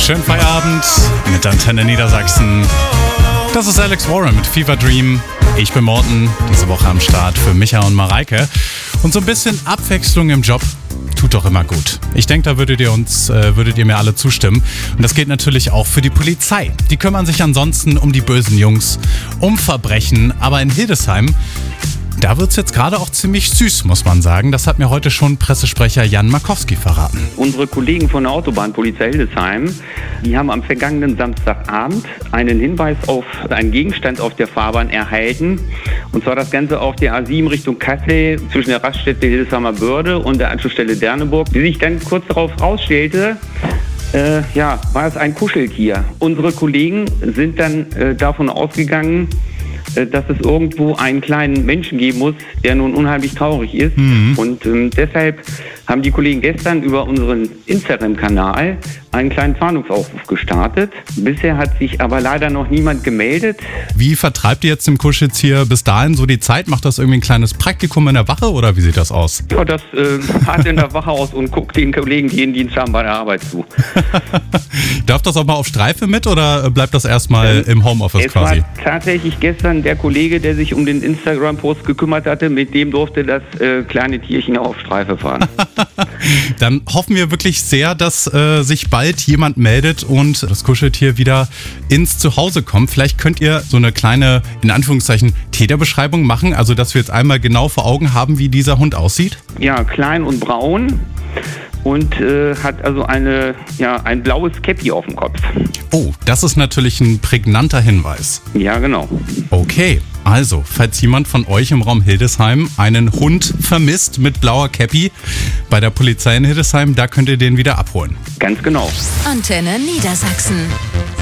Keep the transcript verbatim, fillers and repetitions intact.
Schönen Feierabend mit Antenne Niedersachsen. Das ist Alex Warren mit Fever Dream. Ich bin Morten, diese Woche am Start für Micha und Mareike. Und so ein bisschen Abwechslung im Job tut doch immer gut. Ich denke, da würdet ihr uns, äh, würdet ihr mir alle zustimmen. Und das gilt natürlich auch für die Polizei. Die kümmern sich ansonsten um die bösen Jungs, um Verbrechen. Aber in Hildesheim, da wird's jetzt gerade auch ziemlich süß, muss man sagen. Das hat mir heute schon Pressesprecher Jan Markowski verraten. Unsere Kollegen von der Autobahnpolizei Hildesheim, die haben am vergangenen Samstagabend einen Hinweis auf einen Gegenstand auf der Fahrbahn erhalten. Und zwar das Ganze auf der A sieben Richtung Kassel zwischen der Raststätte Hildesheimer Börde und der Anschlussstelle Derneburg. Wie sich dann kurz darauf rausstellte, äh, ja, war es ein Kuscheltier. Unsere Kollegen sind dann äh, davon ausgegangen, dass es irgendwo einen kleinen Menschen geben muss, der nun unheimlich traurig ist. Mhm. Und ähm, deshalb haben die Kollegen gestern über unseren Instagram-Kanal einen kleinen Fahndungsaufruf gestartet. Bisher hat sich aber leider noch niemand gemeldet. Wie vertreibt ihr jetzt dem Kuscheltier bis dahin so die Zeit? Macht das irgendwie ein kleines Praktikum in der Wache oder wie sieht das aus? Ja, das äh, hat in der Wache aus und guckt den Kollegen, die einen Dienst haben, bei der Arbeit zu. Darf das auch mal auf Streife mit oder bleibt das erstmal ähm, im Homeoffice es quasi? War tatsächlich gestern der Kollege, der sich um den Instagram-Post gekümmert hatte, mit dem durfte das äh, kleine Tierchen auf Streife fahren. Dann hoffen wir wirklich sehr, dass äh, sich bald jemand meldet und das Kuscheltier wieder ins Zuhause kommt. Vielleicht könnt ihr so eine kleine, in Anführungszeichen, Täterbeschreibung machen, also dass wir jetzt einmal genau vor Augen haben, wie dieser Hund aussieht. Ja, klein und braun. Und äh, hat also eine, ja, ein blaues Käppi auf dem Kopf. Oh, das ist natürlich ein prägnanter Hinweis. Ja, genau. Okay, also, falls jemand von euch im Raum Hildesheim einen Hund vermisst mit blauer Käppi bei der Polizei in Hildesheim, da könnt ihr den wieder abholen. Ganz genau. Antenne Niedersachsen.